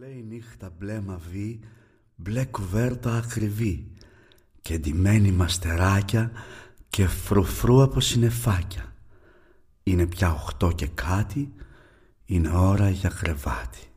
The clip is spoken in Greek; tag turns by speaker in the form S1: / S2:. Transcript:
S1: Μπλε η νύχτα, μπλε μαβί, μπλε κουβέρτα ακριβή και ντυμένοι μαστεράκια και φρουφρού από συννεφάκια. Είναι πια 8 και κάτι, είναι ώρα για κρεβάτι.